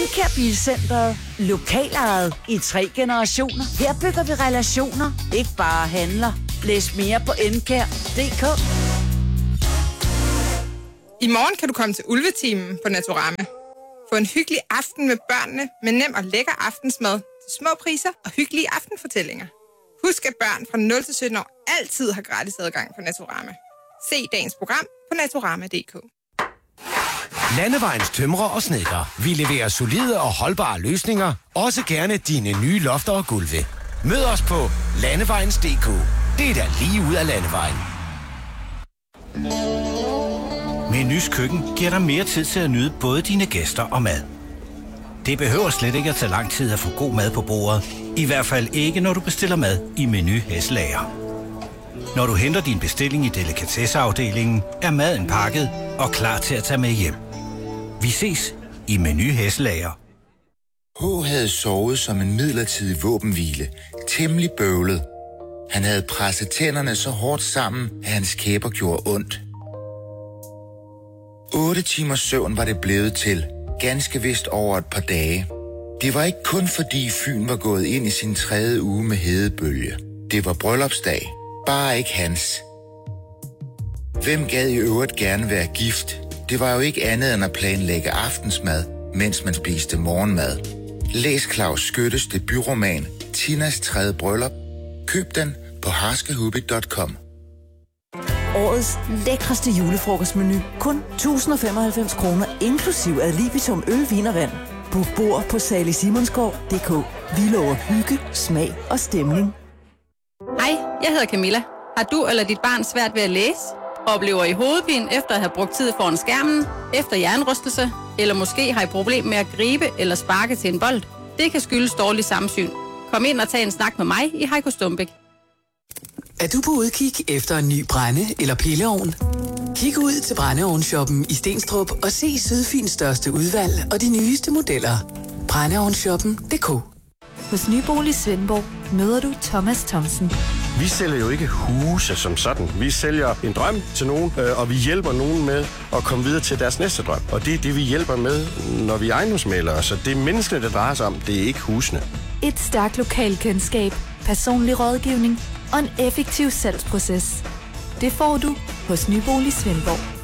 Encare Bilcenteret. Lokalejet i 3 generationer. Her bygger vi relationer, ikke bare handler. Læs mere på encare.dk. I morgen kan du komme til Ulvetimen på Naturama. Få en hyggelig aften med børnene med nem og lækker aftensmad til små priser og hyggelige aftenfortællinger. Husk, at børn fra 0 til 17 år altid har gratis adgang på Naturama. Se dagens program på naturama.dk. Landevejens tømrer og snedker. Vi leverer solide og holdbare løsninger. Også gerne dine nye lofter og gulve. Mød os på landevejens.dk. Det er da lige ud af landevejen. Menus Køkken giver dig mere tid til at nyde både dine gæster og mad. Det behøver slet ikke at tage lang tid at få god mad på bordet. I hvert fald ikke, når du bestiller mad i Meny Hesselager. Når du henter din bestilling i delikatesseafdelingen, er maden pakket og klar til at tage med hjem. Vi ses i Meny Hesselager. H. havde sovet som en midlertidig våbenhvile. Temmelig bøvlet. Han havde presset tænderne så hårdt sammen, at hans kæber gjorde ondt. 8 timers søvn var det blevet til. Ganske vist over et par dage. Det var ikke kun fordi Fyn var gået ind i sin 3. uge med hedebølge. Det var bryllupsdag. Bare ikke hans. Hvem gad i øvrigt gerne være gift? Det var jo ikke andet end at planlægge aftensmad, mens man spiste morgenmad. Læs Claus Skyttes debutroman Tinas 3. bryllup. Køb den på harskehubby.com. Årets lækreste julefrokostmenu. Kun 1095 kroner, inklusiv ad libitum øl, vin og vand. Book bord på salisimonsgård.dk. Vi lover hygge, smag og stemning. Hej, jeg hedder Camilla. Har du eller dit barn svært ved at læse? Oplever I hovedpine efter at have brugt tid foran skærmen? Efter hjernerystelse? Eller måske har I problem med at gribe eller sparke til en bold? Det kan skyldes dårlig samsyn. Kom ind og tag en snak med mig i Heiko Stumbæk. Er du på udkig efter en ny brænde- eller pilleovn? Kig ud til brændeovnsshoppen i Stenstrup og se Sydfyns største udvalg og de nyeste modeller. Brændeovnsshoppen.dk. Hos Nybolig Svendborg møder du Thomas Thomsen. Vi sælger jo ikke huse som sådan. Vi sælger en drøm til nogen, og vi hjælper nogen med at komme videre til deres næste drøm. Og det er det, vi hjælper med, når vi er ejendomsmæglere. Så det er menneskene, det drejer sig om. Det er ikke husene. Et stærkt lokalkendskab, personlig rådgivning og en effektiv salgsproces. Det får du hos Nybolig Svendborg.